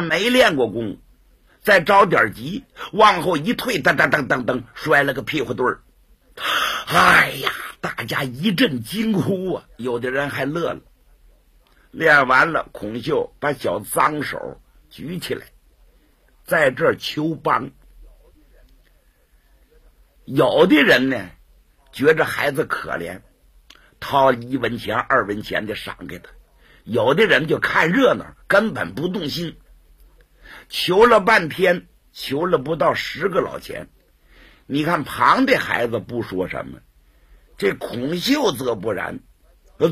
没练过功，再着点急，往后一退，噔噔噔噔噔，摔了个屁股墩儿。哎呀，大家一阵惊呼啊，有的人还乐了。练完了，孔秀把小脏手举起来，在这儿求帮。有的人呢觉着孩子可怜，掏1文钱2文钱的赏给他；有的人就看热闹，根本不动心。求了半天，求了不到10个老钱。你看旁的孩子不说什么，这孔秀则不然，